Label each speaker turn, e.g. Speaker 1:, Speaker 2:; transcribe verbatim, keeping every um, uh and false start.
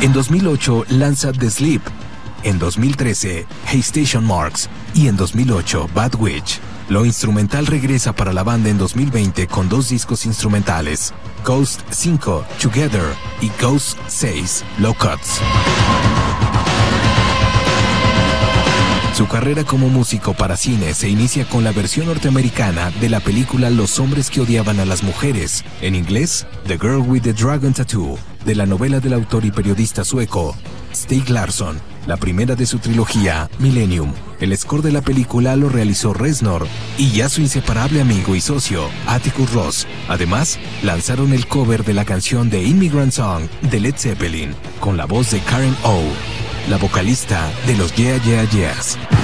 Speaker 1: En dos mil ocho lanza The Sleep. En dos mil trece, Hey Station Marks. Y en dos mil ocho, Bad Witch. Lo instrumental regresa para la banda en dos mil veinte con dos discos instrumentales, Ghost cinco, Together, y Ghost seis, Low Cuts. Su carrera como músico para cine se inicia con la versión norteamericana de la película Los hombres que odiaban a las mujeres, en inglés, The Girl with the Dragon Tattoo, de la novela del autor y periodista sueco Stieg Larsson, la primera de su trilogía, Millennium. El score de la película lo realizó Reznor y ya su inseparable amigo y socio, Atticus Ross. Además, lanzaron el cover de la canción The Immigrant Song de Led Zeppelin, con la voz de Karen O, la vocalista de los Yeah Yeah Yeahs.